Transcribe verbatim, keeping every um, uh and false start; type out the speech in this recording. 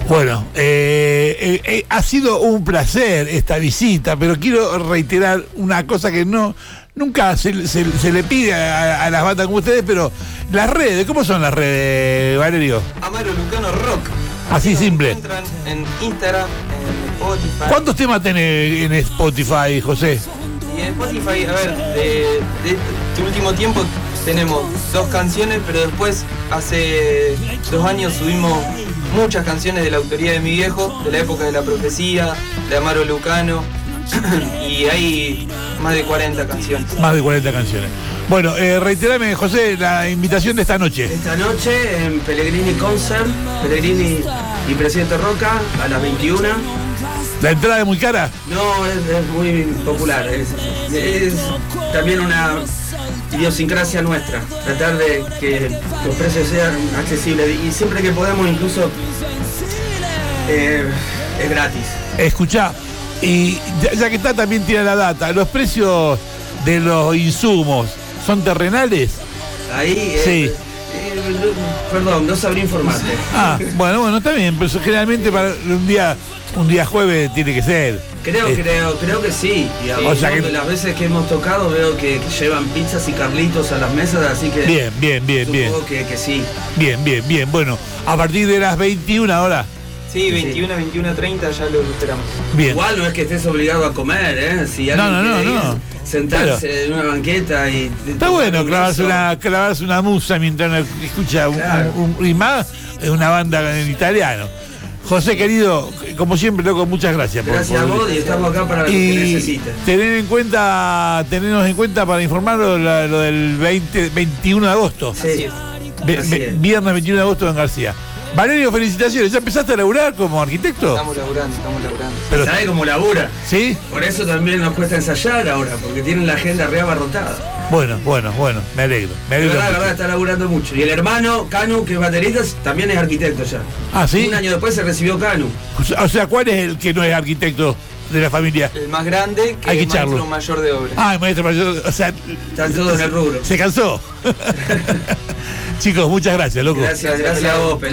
Bueno, eh, eh, eh, ha sido un placer esta visita, pero quiero reiterar una cosa que no nunca se, se, se le pide a, a las bandas como ustedes, pero las redes, ¿cómo son las redes, Valerio? Amaro Lucano Rock. Así nos simple. encuentran en Instagram, en Spotify. ¿Cuántos temas tenés en Spotify, José? Y en Spotify, a ver, de, de este último tiempo tenemos dos canciones, pero después hace dos años subimos muchas canciones de la autoría de mi viejo, de la época de la profecía, de Amaro Lucano, y hay más de cuarenta canciones. Más de cuarenta canciones. Bueno, eh, reiterame, José, la invitación de esta noche. Esta noche en Pellegrini Concert, Pellegrini y Presidente Roca a las veintiuna. ¿La entrada es muy cara? No, es, es muy popular, es, es también una idiosincrasia nuestra, tratar de que los precios sean accesibles y siempre que podemos incluso eh, es gratis. Escuchá, y ya, ya que está también tiene la data, los precios de los insumos son terrenales. Ahí, eh, Sí. eh, perdón, no sabría informarte. Ah, bueno, bueno, está bien, pero generalmente para un día, un día jueves tiene que ser. Creo, Eh, creo, creo que sí. Digamos, o sea que- de las veces que hemos tocado veo que, que llevan pizzas y carlitos a las mesas, así que Bien, bien, bien, bien, supongo que, que sí. bien, bien, bien. Bueno, a partir de las veintiuna horas, Sí, veintiuno, veintiuno treinta ya lo esperamos. bien. Igual no es que estés obligado a comer, ¿eh? Si alguien No, no, no, quiere ir, no. sentarse Claro. en una banqueta y... Está bueno clavarse una, clavarse una musa mientras uno escucha un, Claro. un- un- y más es una banda en italiano. José, querido, como siempre, loco, muchas gracias. por- Gracias a por- vos y estamos acá para lo que Y necesites. tener en cuenta, tenernos en cuenta para informarnos lo, lo del veinte, veintiuno de agosto. Sí. Así es. Ve- así ve- es. viernes veintiuno de agosto en García. Valerio, felicitaciones. ¿Ya empezaste a laburar como arquitecto? Estamos laburando, estamos laburando. Pero, ¿Sabe cómo labura? ¿sí? Por eso también nos cuesta ensayar ahora, porque tienen la agenda re abarrotada. Bueno, bueno, bueno, me alegro. Me De alegro verdad, de mucho. verdad, está laburando mucho. Y el hermano, Canu, que es baterista, también es arquitecto ya. Ah, ¿sí? Un año después se recibió Canu. O sea, ¿cuál es el que no es arquitecto de la familia? El más grande que Hay que es maestro echarlo. mayor de obra. Ah, el maestro mayor, o sea, Están todos en el rubro. se cansó. Chicos, muchas gracias, loco. Gracias, gracias a vos, Pelado.